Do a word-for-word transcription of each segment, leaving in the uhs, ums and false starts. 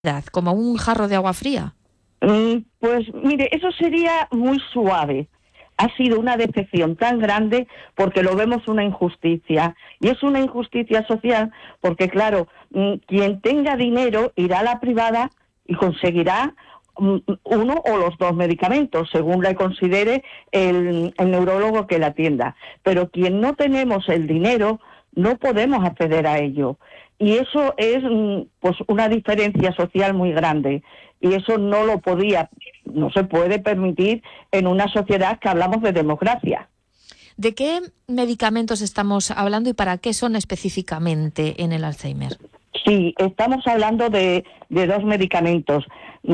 como un jarro de agua fría? Mm, Pues mire, eso sería muy suave. Ha sido una decepción tan grande porque lo vemos una injusticia. Y es una injusticia social porque, claro, mm, quien tenga dinero irá a la privada y conseguirá mm, uno o los dos medicamentos, según le considere el, el neurólogo que la atienda. Pero quien no tenemos el dinero, no podemos acceder a ello. Y eso es mm, pues una diferencia social muy grande. Y eso no lo podía, no se puede permitir en una sociedad que hablamos de democracia. ¿De qué medicamentos estamos hablando y para qué son específicamente en el Alzheimer? Sí, estamos hablando de, de dos medicamentos,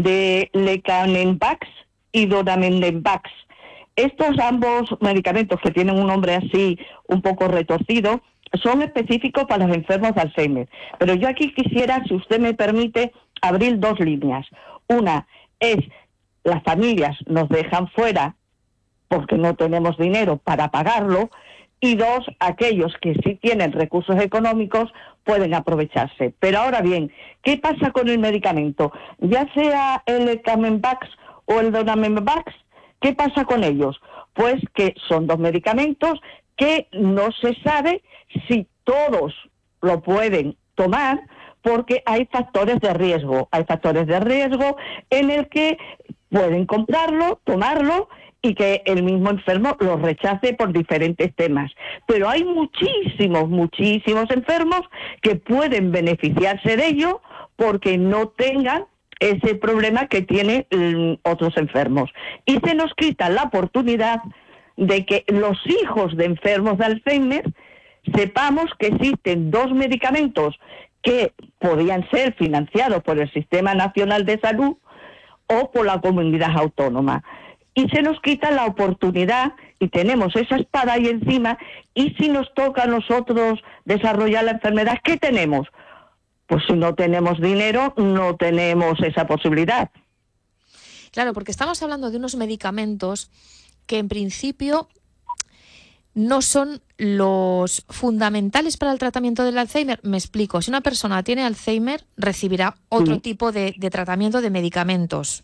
de Lecanembax y Donanembax. Estos ambos medicamentos, que tienen un nombre así un poco retorcido, son específicos para los enfermos de Alzheimer. Pero yo aquí quisiera, si usted me permite, abrir dos líneas. Una es, las familias nos dejan fuera porque no tenemos dinero para pagarlo, y dos, aquellos que sí tienen recursos económicos pueden aprovecharse. Pero ahora bien, ¿qué pasa con el medicamento? Ya sea el Lecanembax o el Donanembax, ¿qué pasa con ellos? Pues que son dos medicamentos que no se sabe si todos lo pueden tomar, porque hay factores de riesgo. Hay factores de riesgo en el que pueden comprarlo, tomarlo, y que el mismo enfermo lo rechace por diferentes temas. Pero hay muchísimos, muchísimos enfermos que pueden beneficiarse de ello porque no tengan ese problema que tienen um, otros enfermos. Y se nos quita la oportunidad de que los hijos de enfermos de Alzheimer sepamos que existen dos medicamentos que podían ser financiados por el Sistema Nacional de Salud o por la comunidad autónoma. Y se nos quita la oportunidad y tenemos esa espada ahí encima, y si nos toca a nosotros desarrollar la enfermedad, ¿qué tenemos? Pues si no tenemos dinero, no tenemos esa posibilidad. Claro, porque estamos hablando de unos medicamentos que en principio no son los fundamentales para el tratamiento del Alzheimer. Me explico, si una persona tiene Alzheimer, recibirá otro Sí. tipo de, de tratamiento de medicamentos.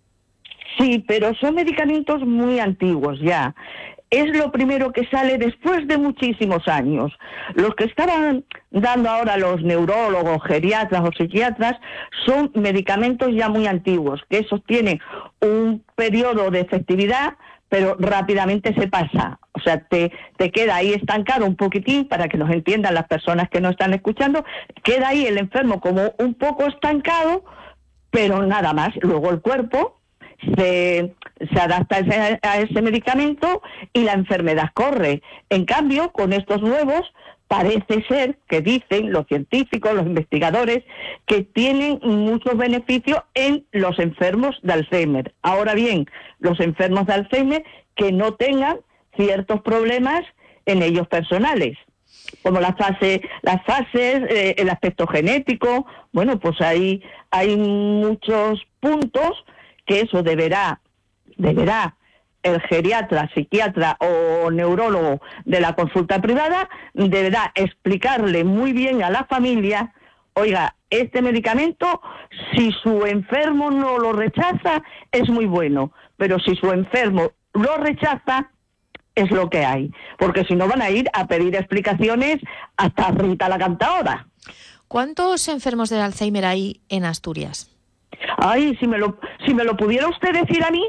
Sí, pero son medicamentos muy antiguos ya. Es lo primero que sale después de muchísimos años. Los que estaban dando ahora los neurólogos, geriatras o psiquiatras son medicamentos ya muy antiguos, que esos tienen un periodo de efectividad, pero rápidamente se pasa. O sea, te, te queda ahí estancado un poquitín, para que nos entiendan las personas que no están escuchando, queda ahí el enfermo como un poco estancado, pero nada más. Luego el cuerpo Se, se adapta a ese, a ese medicamento y la enfermedad corre. En cambio, con estos nuevos, parece ser que dicen los científicos, los investigadores, que tienen muchos beneficios en los enfermos de Alzheimer. Ahora bien, los enfermos de Alzheimer que no tengan ciertos problemas en ellos personales, como la fase, las fases, eh, el aspecto genético. Bueno, pues ahí hay muchos puntos que eso deberá, deberá el geriatra, psiquiatra o neurólogo de la consulta privada, deberá explicarle muy bien a la familia: oiga, este medicamento, si su enfermo no lo rechaza, es muy bueno, pero si su enfermo lo rechaza, es lo que hay, porque si no van a ir a pedir explicaciones hasta Rita la Cantaora. ¿Cuántos enfermos de Alzheimer hay en Asturias? Ay, si me lo, si me lo pudiera usted decir a mí.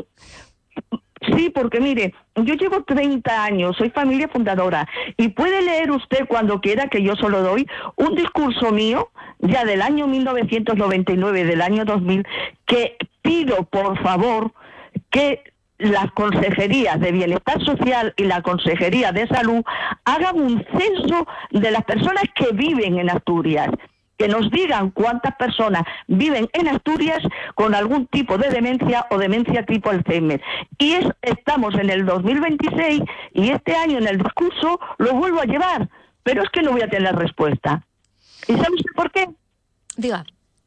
Sí, porque mire, yo llevo treinta años, soy familia fundadora, y puede leer usted cuando quiera, que yo solo doy un discurso mío, ya del año mil novecientos noventa y nueve, del año dos mil, que pido, por favor, que las consejerías de Bienestar Social y la Consejería de Salud hagan un censo de las personas que viven en Asturias, que nos digan cuántas personas viven en Asturias con algún tipo de demencia o demencia tipo Alzheimer. Y es, estamos en el dos mil veintiséis y este año en el discurso lo vuelvo a llevar, pero es que no voy a tener respuesta. ¿Y sabe usted por qué? Diga.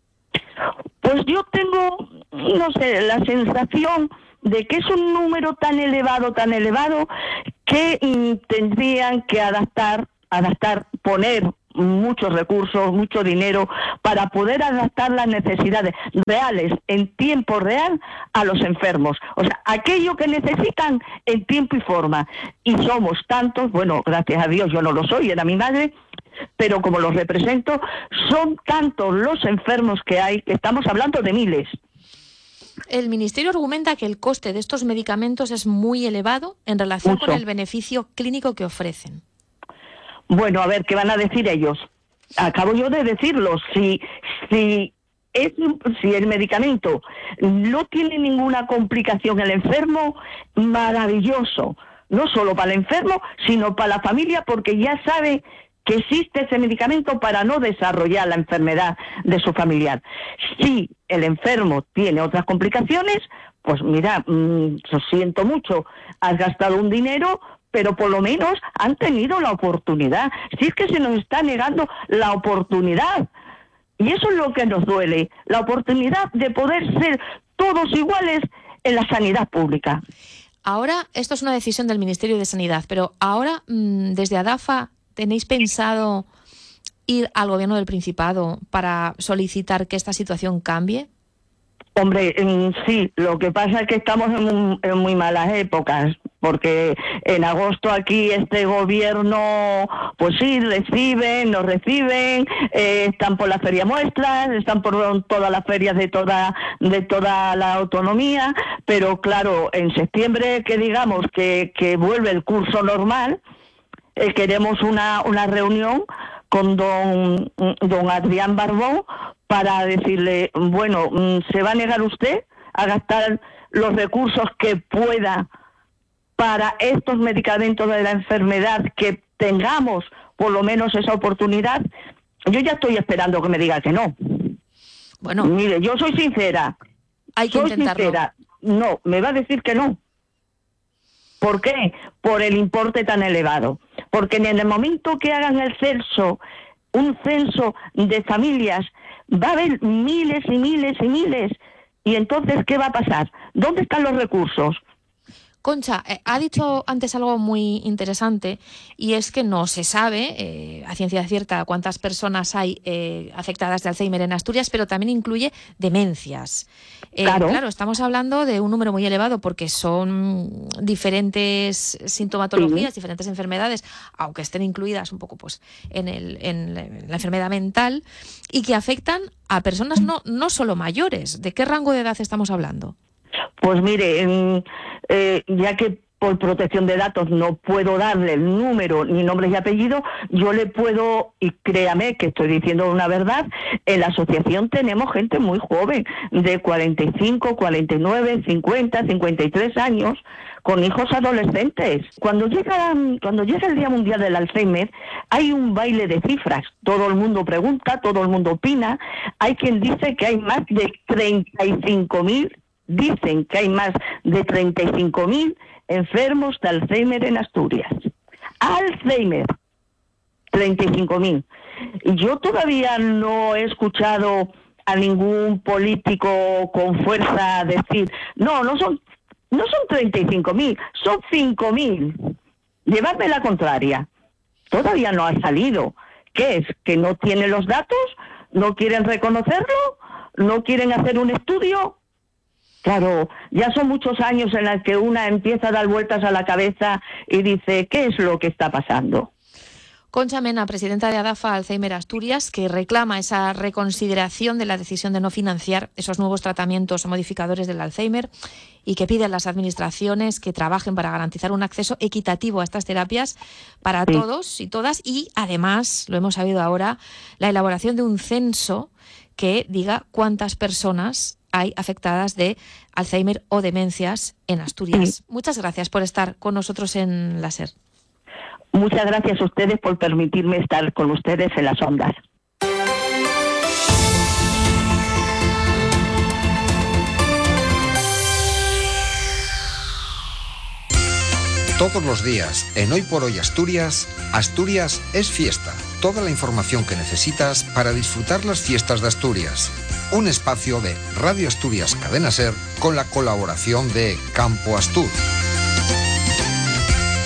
Pues yo tengo, no sé, la sensación de que es un número tan elevado, tan elevado, que mm, tendrían que adaptar, adaptar, poner muchos recursos, mucho dinero para poder adaptar las necesidades reales, en tiempo real, a los enfermos. O sea, aquello que necesitan en tiempo y forma. Y somos tantos, bueno, gracias a Dios yo no lo soy, era mi madre, pero como los represento, son tantos los enfermos que hay, que estamos hablando de miles. El Ministerio argumenta que el coste de estos medicamentos es muy elevado en relación Mucho. con el beneficio clínico que ofrecen. Bueno, a ver, ¿qué van a decir ellos? Acabo yo de decirlo, si, si, es, si el medicamento no tiene ninguna complicación el enfermo, maravilloso, no solo para el enfermo, sino para la familia, porque ya sabe que existe ese medicamento para no desarrollar la enfermedad de su familiar. Si el enfermo tiene otras complicaciones, pues mira, mmm, lo siento mucho, has gastado un dinero, pero por lo menos han tenido la oportunidad. Si es que se nos está negando la oportunidad, y eso es lo que nos duele, la oportunidad de poder ser todos iguales en la sanidad pública. Ahora, esto es una decisión del Ministerio de Sanidad, pero ahora, mmm, desde ADAFA, ¿tenéis pensado ir al Gobierno del Principado para solicitar que esta situación cambie? Hombre, sí, lo que pasa es que estamos en, un, en muy malas épocas, porque en agosto aquí este gobierno, pues sí, reciben, nos reciben, eh, están por las ferias muestras, están por todas las ferias de toda de toda la autonomía, pero claro, en septiembre, que digamos que, que vuelve el curso normal, eh, queremos una, una reunión con don, don Adrián Barbón para decirle, bueno, ¿se va a negar usted a gastar los recursos que pueda para estos medicamentos de la enfermedad, que tengamos por lo menos esa oportunidad? Yo ya estoy esperando que me diga que no. Bueno, mire, yo soy sincera. Hay que soy intentarlo. sincera. No, me va a decir que no. ¿Por qué? Por el importe tan elevado. Porque en el momento que hagan el censo, un censo de familias, va a haber miles y miles y miles. Y entonces, ¿qué va a pasar? ¿Dónde están los recursos? Concha, eh, ha dicho antes algo muy interesante, y es que no se sabe eh, a ciencia cierta cuántas personas hay eh, afectadas de Alzheimer en Asturias, pero también incluye demencias. Eh, Claro. claro, estamos hablando de un número muy elevado porque son diferentes sintomatologías, Sí. diferentes enfermedades, aunque estén incluidas un poco pues en, el, en la enfermedad mental, y que afectan a personas no, no solo mayores. ¿De qué rango de edad estamos hablando? Pues mire, eh, eh, ya que por protección de datos no puedo darle el número ni nombres y apellidos, yo le puedo, y créame que estoy diciendo una verdad, en la asociación tenemos gente muy joven, de cuarenta y cinco, cuarenta y nueve, cincuenta, cincuenta y tres años, con hijos adolescentes. Cuando llega, cuando llega el Día Mundial del Alzheimer, hay un baile de cifras. Todo el mundo pregunta, todo el mundo opina. Hay quien dice que hay más de treinta y cinco mil Dicen que hay más de treinta y cinco mil enfermos de Alzheimer en Asturias. Alzheimer, treinta y cinco mil. Y yo todavía no he escuchado a ningún político con fuerza decir, no, no son, no son treinta y cinco mil, son cinco mil. Llevarme la contraria. Todavía no ha salido. ¿Qué es? ¿Que no tienen los datos? ¿No quieren reconocerlo? ¿No quieren hacer un estudio? Claro, ya son muchos años en los que una empieza a dar vueltas a la cabeza y dice, ¿qué es lo que está pasando? Concha Mena, presidenta de ADAFA Alzheimer Asturias, que reclama esa reconsideración de la decisión de no financiar esos nuevos tratamientos modificadores del Alzheimer, y que pide a las administraciones que trabajen para garantizar un acceso equitativo a estas terapias para Sí. todos y todas, y además, lo hemos sabido ahora, la elaboración de un censo que diga cuántas personas hay afectadas de Alzheimer o demencias en Asturias. Sí. Muchas gracias por estar con nosotros en la SER. Muchas gracias a ustedes por permitirme estar con ustedes en las ondas. Todos los días, en Hoy por Hoy Asturias, Asturias es fiesta. Toda la información que necesitas para disfrutar las fiestas de Asturias. Un espacio de Radio Asturias Cadena SER con la colaboración de Campo Astur.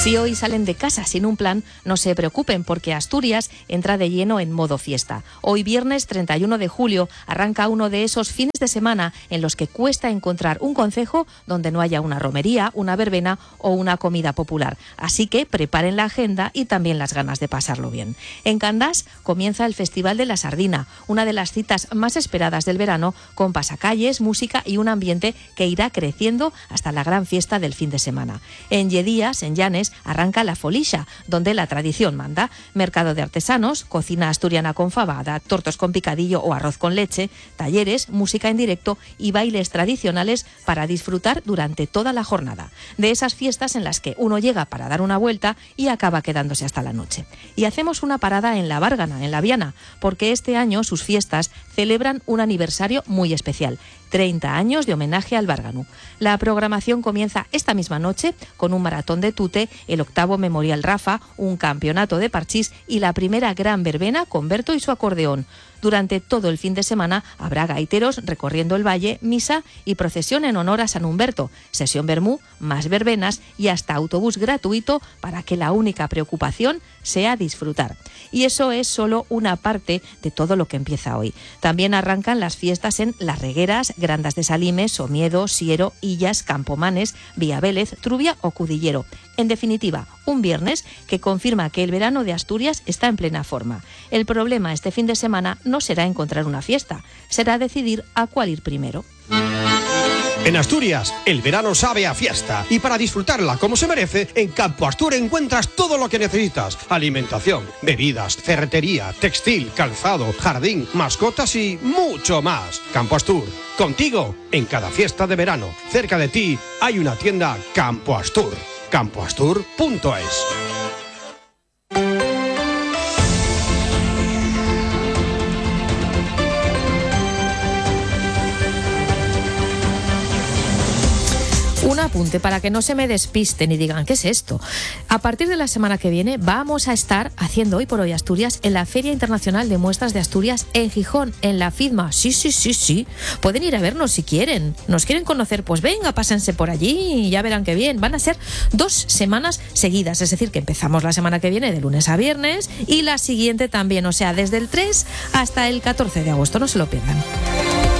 Si hoy salen de casa sin un plan, no se preocupen porque Asturias entra de lleno en modo fiesta. Hoy viernes treinta y uno de julio arranca uno de esos fines de semana en los que cuesta encontrar un concejo donde no haya una romería, una verbena o una comida popular. Así que preparen la agenda y también las ganas de pasarlo bien. En Candás comienza el Festival de la Sardina, una de las citas más esperadas del verano, con pasacalles, música y un ambiente que irá creciendo hasta la gran fiesta del fin de semana. En Lledías, en Llanes, arranca la Folixa, donde la tradición manda. Mercado de artesanos, cocina asturiana con fabada, tortos con picadillo o arroz con leche, talleres, música en directo y bailes tradicionales para disfrutar durante toda la jornada. De esas fiestas en las que uno llega para dar una vuelta y acaba quedándose hasta la noche. Y hacemos una parada en La Bárgana, en La Viana, porque este año sus fiestas celebran un aniversario muy especial. treinta años de homenaje al Bárgano. La programación comienza esta misma noche con un maratón de tute, el octavo Memorial Rafa, un campeonato de parchís y la primera gran verbena con Berto y su acordeón. Durante todo el fin de semana habrá gaiteros recorriendo el valle, misa y procesión en honor a San Humberto, sesión vermú, más verbenas y hasta autobús gratuito para que la única preocupación sea disfrutar. Y eso es solo una parte de todo lo que empieza hoy. También arrancan las fiestas en Las Regueras, Grandas de Salimes, Somiedo, Siero, Illas, Campomanes, Villavélez, Trubia o Cudillero. En definitiva, un viernes que confirma que el verano de Asturias está en plena forma. El problema este fin de semana no será encontrar una fiesta, será decidir a cuál ir primero. En Asturias, el verano sabe a fiesta y para disfrutarla como se merece, en Campo Astur encuentras todo lo que necesitas. Alimentación, bebidas, ferretería, textil, calzado, jardín, mascotas y mucho más. Campo Astur, contigo en cada fiesta de verano. Cerca de ti hay una tienda Campo Astur. campo astur punto es. Un apunte para que no se me despisten y digan, ¿qué es esto? A partir de la semana que viene vamos a estar haciendo Hoy por Hoy Asturias en la Feria Internacional de Muestras de Asturias en Gijón, en la FIDMA. Sí, sí, sí, sí. Pueden ir a vernos si quieren. ¿Nos quieren conocer? Pues venga, pásense por allí y ya verán qué bien. Van a ser dos semanas seguidas, es decir, que empezamos la semana que viene de lunes a viernes y la siguiente también, o sea, desde el tres hasta el catorce de agosto. No se lo pierdan.